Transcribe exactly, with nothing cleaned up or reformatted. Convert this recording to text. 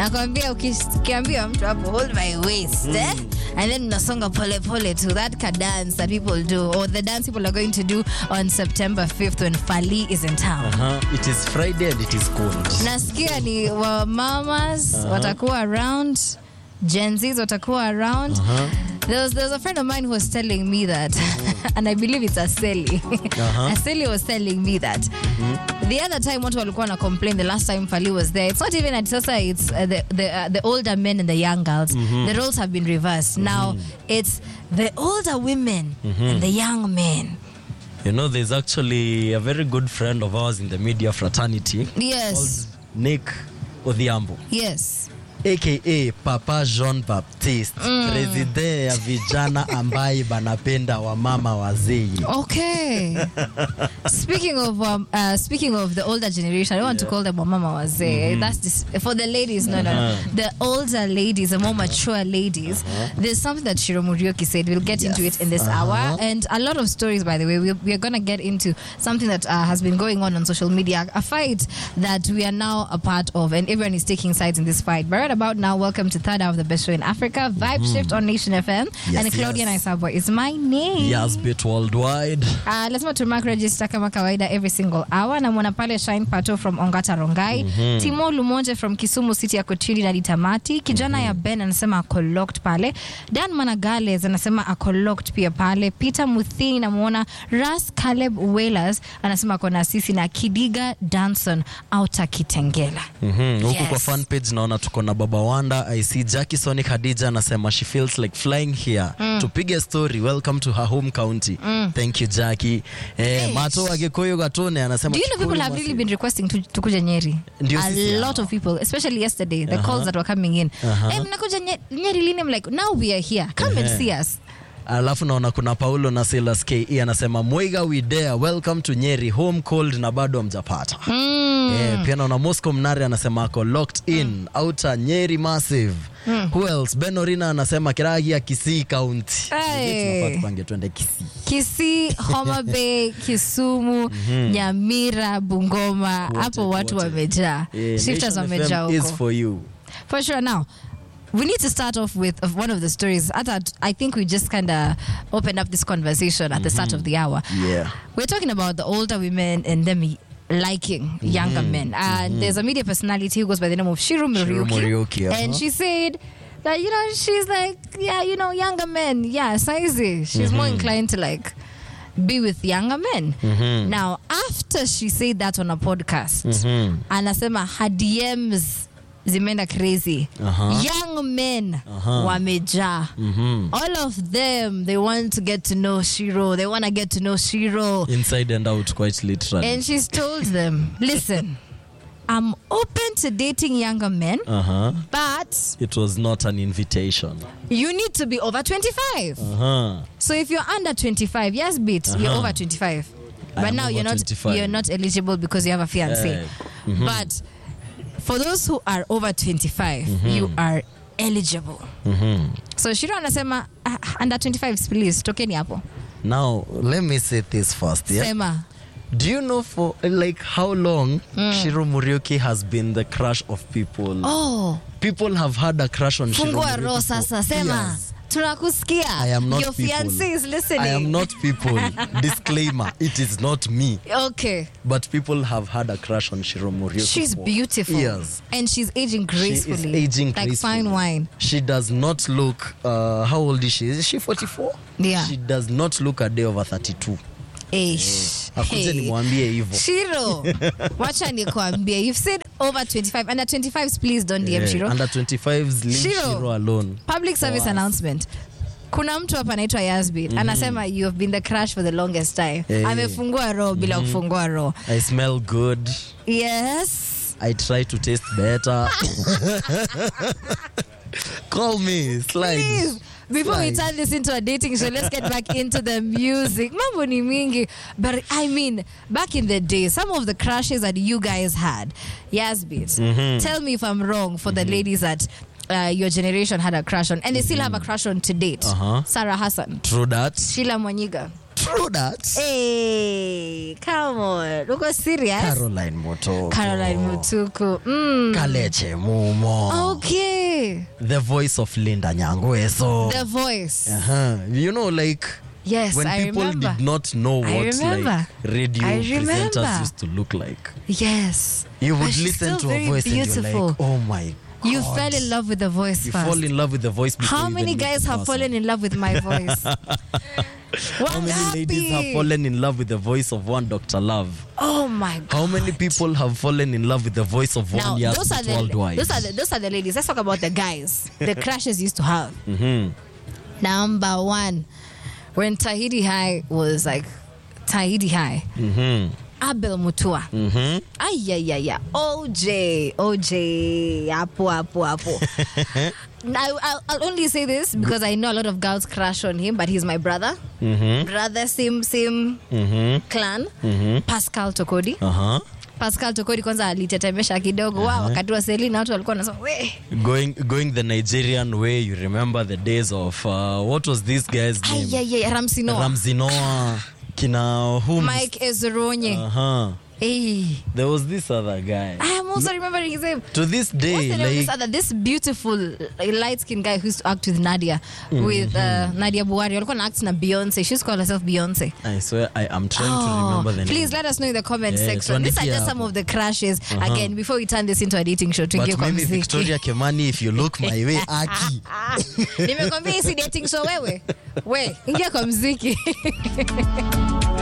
Nakwambia ukiambia mtu hapo hold my waist mm. eh? And then nasonga pole pole to that dance that people do, or the dance people are going to do on September fifth when Fally is in town. Uh-huh. It is Friday and it is cold. Nasikia ni wa mamas uh-huh. watakuwa around, Gen Zs watakuwa around. Uh-huh. There was, there was a friend of mine who was telling me that, mm. and I believe it's Aseli. Uh-huh. Aseli was telling me that mm-hmm. the other time watu walikuwa na complain the last time Fally was there. It's not even at Sasa, it's uh, the the, uh, the older men and the young girls. Mm-hmm. The roles have been reversed. Mm-hmm. Now it's the older women mm-hmm. and the young men. You know, there's actually a very good friend of ours in the media fraternity. Yes. Called Nick Odhiambo. Yes. A K A Papa Jean Baptiste, mm. president ya vijana ambaye banapenda wa mama wazee. Okay. Speaking of um, uh, speaking of the older generation, I don't want yeah. to call them wa mama wazee. Mm-hmm. That's this, for the ladies. No, uh-huh. no, no. The older ladies, the more mature ladies. Uh-huh. There's something that Shiro Murioki said. We'll get yes. into it in this uh-huh. hour, and a lot of stories. By the way, we're, we're gonna get into something that uh, has been going on on social media, a fight that we are now a part of, and everyone is taking sides in this fight. But right about now, welcome to third hour of the best show in Africa, Vibe mm-hmm. Shift on Nation F M, yes, and Claudia yes. Naisabwa is my name. Yes, bit worldwide. Uh, let's go to mark register kama kawaida every single hour. Na mwana pale Shine Pato from Ongata Rongai, mm-hmm. Timo Lumonje from Kisumu City ya Kotuni na Ditamati, kijana mm-hmm. ya Ben anasema ako locked pale, Dan Managales anasema ako locked pia pale, Peter Muthini na muona Ras Caleb Whalers anasema ako na sisi, na Kidiga Danson Outer Kitengela. Mhm. Huko yes. kwa fan page naona tuko na Baba Wanda. I see Jackie Sonic Hadija anasema she feels like flying here mm. to pick a story. Welcome to her home county. Mm. Thank you Jackie. Eh, Mato Agekoyo Gatone anasema, do you know people have really been requesting to, to kuja Nyeri? A sisi, lot yeah. of people, especially yesterday, the uh-huh. calls that were coming in. Uh-huh. Hey, mnakuja Nyeri lini? I'm like, now we are here. Come uh-huh. and see us. Alafu naona kuna Paulo na Silas K E anasema Moiga we dare, welcome to Nyeri, home cold na bado mjapata. Mm. Eh, pia naona Moscow Mnari anasema ako locked in, mm. outer Nyeri massive. Mm. Who else? Benorina anasema Kiragi ya Kisii County. Hey. Tunafaa tupange twende Kisii. Kisii, Homa Bay, Kisumu, mm-hmm. Nyamira, Bungoma, hapo watu wamejaa. Yeah, shifters wamejaa huko. Is for you. For sure. Now, we need to start off with of one of the stories. I thought, I think we just kind of opened up this conversation at mm-hmm. the start of the hour. Yeah. We're talking about the older women and them liking mm-hmm. younger men. And mm-hmm. there's a media personality who goes by the name of Shiro Murioki. Shiro Murioki, uh-huh. And she said that, you know, she's like, yeah, you know, younger men. Yeah, Saizi. She's mm-hmm. more inclined to like be with younger men. Mm-hmm. Now, after she said that on a podcast, mm-hmm. anasema her D Ms zimeenda crazy. Uh-huh. Young men uh-huh. wameja. Mm-hmm. All of them, they want to get to know Shiro. They want to get to know Shiro inside and out, quite literally. And she's told them, listen, I'm open to dating younger men, uh-huh. but it was not an invitation. You need to be over twenty-five. Uh-huh. So if you're under twenty-five, yes, bit, uh-huh. you're over twenty-five. But now you're not twenty-five. You're not eligible because you have a fiancé. Uh, mm-hmm. But for those who are over twenty-five, mm-hmm. you are eligible. Mm-hmm. So Shiro anasema uh, under twenty-five, please, tokeni hapo. Now, let me say this first. Yeah? Sema. Do you know for like how long mm. Shiro Murioki has been the crush of people? Oh. People have had a crush on Shiro Murioki. Fungua rosa sasa, sema. Tunakusikia. I am not Your people. fiancé is listening. I am not people. Disclaimer, it is not me. Okay. But people have had a crush on Shiro Murioki. She's for beautiful. Yes. And she's aging gracefully. She is aging like gracefully. fine wine. She does not look, uh, how old is she? Is she forty-four? Yeah. She does not look a day over thirty-two. Eish. Akuje nimwambie hivyo. Shiro, wacha nikwambie. You've said over twenty-five. Under twenty-fives, please don't D M Shiro. Under twenty-fives, leave Shiro, Shiro alone. Public service announcement. Kuna mtu hapa anaitwa Yasbit. Mm-hmm. Anasema you have been the crush for the longest time. Hey. Amefungua roho bila mm-hmm. kufungua roho. I smell good. Yes. I try to taste better. Call me. Slide. Please. Before Slide. we turn this into a dating show, let's get back into the music. Mambo ni mingi. But I mean, back in the day, some of the crushes that you guys had. Yasbit. Mm-hmm. Tell me if I'm wrong for mm-hmm. the ladies that Uh, your generation had a crush on, and they still have a crush on to date. Uh-huh. Sarah Hassan. True that. Sheila Mwanyiga. True that. Hey, come on. Uko serious? Caroline Mutuku. Caroline Mutuku. Mm. Kaleche Mumo. Okay. The voice of Linda Nyangweso. The voice. Uh-huh. You know, like Yes, when I people remember. did not know I what remember. like radio I presenters remember. used to look like. Yes. You would But she's listen still to a very voice beautiful. and you're like, oh my God. You fell in love with the voice You first. fall in love with the voice before How you many even meet guys the have person. fallen in love with my voice? How many ladies have fallen in love with the voice of one Doctor Love? Oh my God. How many people have fallen in love with the voice of Now, one those are, Yasmin the, worldwide? those, are the, those are the ladies. Let's talk about the guys. The crushes used to have. Mm-hmm. Number one, when Tahiti High was like Tahiti High, Mm-hmm. Abel Mutua. Mm-hmm. Ay, yeah, yeah, yeah. O J, O J, Apo, Apo, Apo. Now, I'll, I'll only say this because I know a lot of girls crush on him, but he's my brother. Mm-hmm. Brother, same, same Mm-hmm. clan. Mm-hmm. Pascal Tokodi. Uh-huh. Pascal Tokodi kwanza alitetemesha kidogo. Uh-huh. Wow, wakati wa Selina watu walikuwa wanasema, we. Going going the Nigerian way, you remember the days of uh, what was this guy's name? Ay, yeah, yeah, Ramsey Noah. Ramsey Noah. Kina whom? Mike Ezeronye. Uh-huh. Hey. There was this other guy. I am also remembering his name. To this day, What's the name of this like other? This beautiful light-skinned guy who used to act with Nadia, mm-hmm. with uh, Nadia Buhari. Walikuwa na act na Beyonce. She used to call herself Beyonce. I swear I am trying Oh, to remember the name. please let us know in the comment Yeah, section. These are tuandikie just some hapo. of the crashes. Uh-huh. Again, before we turn this into a dating show, tuingie But kwa maybe muziki. Victoria Kemani, if you look my way, Aki. Nimekwambia hii si dating show wewe. We, ingia kwa muziki.